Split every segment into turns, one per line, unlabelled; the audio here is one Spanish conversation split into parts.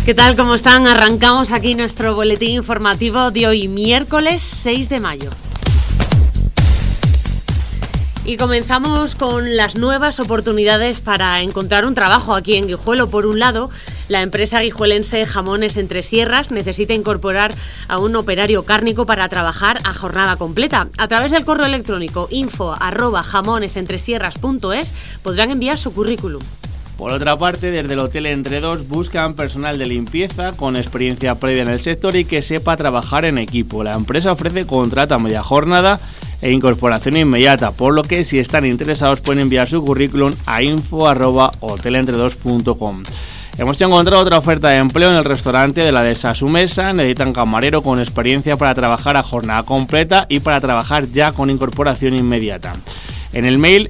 ¿Qué tal? ¿Cómo están? Arrancamos aquí nuestro boletín informativo de hoy, miércoles 6 de mayo. Y comenzamos con las nuevas oportunidades para encontrar un trabajo aquí en Guijuelo. Por un lado, la empresa guijuelense Jamones Entre Sierras necesita incorporar a un operario cárnico para trabajar a jornada completa. A través del correo electrónico info@jamonesentresierras.es podrán enviar su currículum.
Por otra parte, desde el Hotel Entre Dos buscan personal de limpieza con experiencia previa en el sector y que sepa trabajar en equipo. La empresa ofrece contrato a media jornada e incorporación inmediata, por lo que si están interesados pueden enviar su currículum a info@hotelentredos.com. Hemos encontrado otra oferta de empleo en el restaurante de la Dehesa Su Mesa. Necesitan camarero con experiencia para trabajar a jornada completa y para trabajar ya con incorporación inmediata. En el mail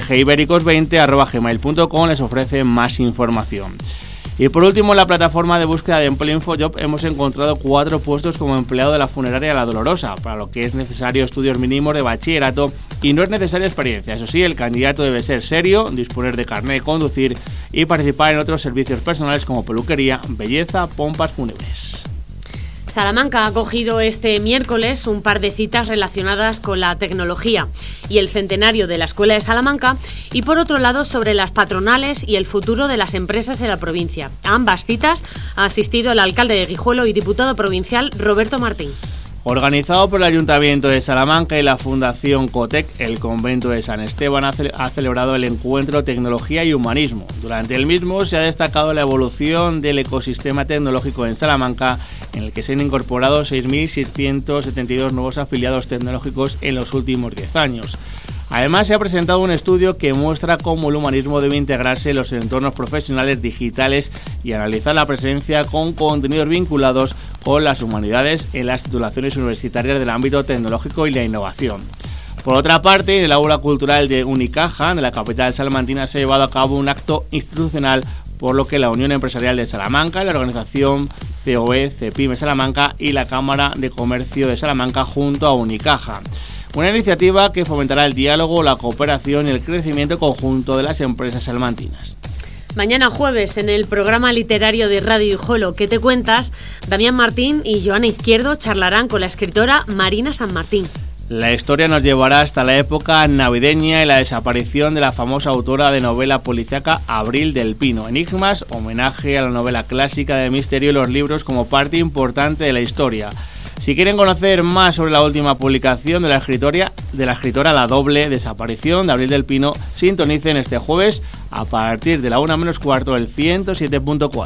mmgibéricos20@gmail.com les ofrece más información. Y por último, en la plataforma de búsqueda de empleo InfoJob hemos encontrado 4 puestos como empleado de la funeraria La Dolorosa, para lo que es necesario estudios mínimos de bachillerato y no es necesaria experiencia. Eso sí, el candidato debe ser serio, disponer de carnet de conducir y participar en otros servicios personales como peluquería, belleza, pompas fúnebres.
Salamanca ha acogido este miércoles un par de citas relacionadas con la tecnología y el centenario de la Escuela de Salamanca y, por otro lado, sobre las patronales y el futuro de las empresas en la provincia. A ambas citas ha asistido el alcalde de Guijuelo y diputado provincial Roberto Martín.
Organizado por el Ayuntamiento de Salamanca y la Fundación Cotec, el Convento de San Esteban ha celebrado el encuentro Tecnología y Humanismo. Durante el mismo se ha destacado la evolución del ecosistema tecnológico en Salamanca, en el que se han incorporado 6.672 nuevos afiliados tecnológicos en los últimos 10 años. Además, se ha presentado un estudio que muestra cómo el humanismo debe integrarse en los entornos profesionales digitales y analizar la presencia con contenidos vinculados con las humanidades en las titulaciones universitarias del ámbito tecnológico y la innovación. Por otra parte, en el aula cultural de Unicaja, de la capital salmantina, se ha llevado a cabo un acto institucional, por lo que la Unión Empresarial de Salamanca, la organización COE, CEPIME Salamanca y la Cámara de Comercio de Salamanca junto a Unicaja. Una iniciativa que fomentará el diálogo, la cooperación y el crecimiento conjunto de las empresas salmantinas.
Mañana jueves, en el programa literario de Radio Guijuelo ¿Qué te cuentas?, Damián Martín y Joana Izquierdo charlarán con la escritora Marina San Martín.
La historia nos llevará hasta la época navideña y la desaparición de la famosa autora de novela policíaca Abril del Pino. Enigmas, homenaje a la novela clásica de misterio y los libros como parte importante de la historia. Si quieren conocer más sobre la última publicación de la escritora La doble desaparición de Abril del Pino, sintonicen este jueves a partir de la 1:15 el 107.4.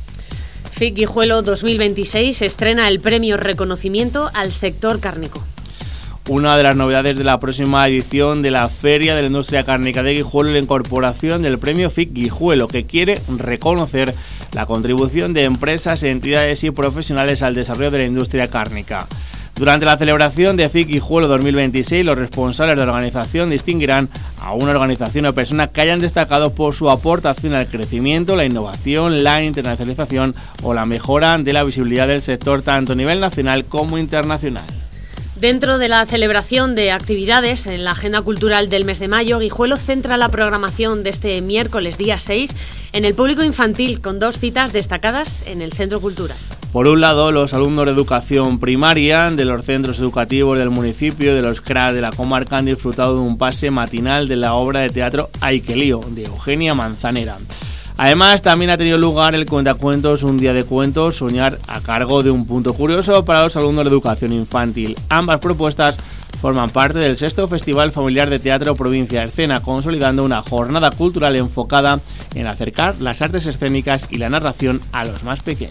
FIC Guijuelo 2026 estrena el premio Reconocimiento al Sector Cárnico.
Una de las novedades de la próxima edición de la Feria de la Industria Cárnica de Guijuelo es la incorporación del premio FIC Guijuelo, que quiere reconocer la contribución de empresas, entidades y profesionales al desarrollo de la industria cárnica. Durante la celebración de FIC Guijuelo 2026, los responsables de la organización distinguirán a una organización o persona que hayan destacado por su aportación al crecimiento, la innovación, la internacionalización o la mejora de la visibilidad del sector tanto a nivel nacional como internacional.
Dentro de la celebración de actividades en la agenda cultural del mes de mayo, Guijuelo centra la programación de este miércoles día 6 en el público infantil, con 2 citas destacadas en el Centro Cultural.
Por un lado, los alumnos de educación primaria de los centros educativos del municipio y de los CRA de la comarca han disfrutado de un pase matinal de la obra de teatro Ay que lío, de Eugenia Manzanera. Además, también ha tenido lugar el cuentacuentos Un día de cuentos, Soñar, a cargo de Un punto curioso para los alumnos de educación infantil. Ambas propuestas forman parte del 6º Festival Familiar de Teatro Provincia Escena, consolidando una jornada cultural enfocada en acercar las artes escénicas y la narración a los más pequeños.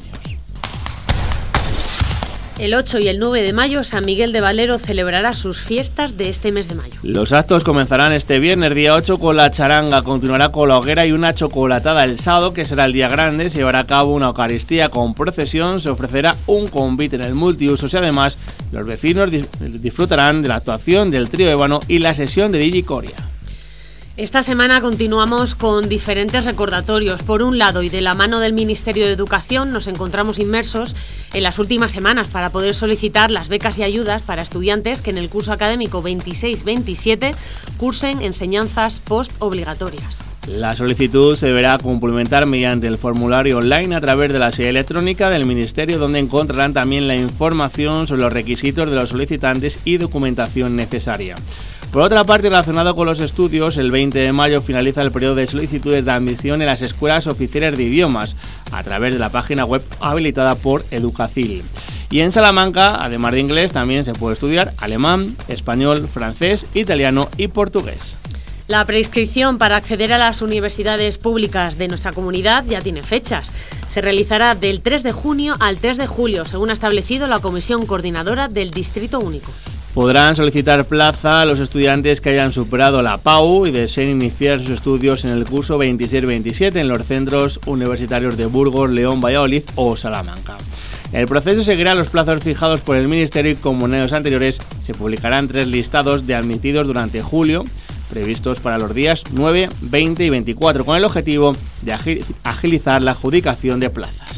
El 8 y el 9 de mayo, San Miguel de Valero celebrará sus fiestas de este mes de mayo.
Los actos comenzarán este viernes, día 8, con la charanga, continuará con la hoguera y una chocolatada el sábado, que será el día grande. Se llevará a cabo una eucaristía con procesión, se ofrecerá un convite en el multiusos y además los vecinos disfrutarán de la actuación del trío Ébano y la sesión de DJ Coria.
Esta semana continuamos con diferentes recordatorios. Por un lado, y de la mano del Ministerio de Educación, nos encontramos inmersos en las últimas semanas para poder solicitar las becas y ayudas para estudiantes que en el curso académico 26-27 cursen enseñanzas postobligatorias.
La solicitud se deberá complementar mediante el formulario online a través de la sede electrónica del Ministerio, donde encontrarán también la información sobre los requisitos de los solicitantes y documentación necesaria. Por otra parte, relacionado con los estudios, el 20 de mayo finaliza el periodo de solicitudes de admisión en las escuelas oficiales de idiomas a través de la página web habilitada por Educacil. Y en Salamanca, además de inglés, también se puede estudiar alemán, español, francés, italiano y portugués.
La prescripción para acceder a las universidades públicas de nuestra comunidad ya tiene fechas. Se realizará del 3 de junio al 3 de julio, según ha establecido la Comisión Coordinadora del Distrito Único.
Podrán solicitar plaza a los estudiantes que hayan superado la PAU y deseen iniciar sus estudios en el curso 26-27 en los centros universitarios de Burgos, León, Valladolid o Salamanca. El proceso seguirá los plazos fijados por el Ministerio y, como en años anteriores, se publicarán 3 listados de admitidos durante julio, previstos para los días 9, 20 y 24, con el objetivo de agilizar la adjudicación de plazas.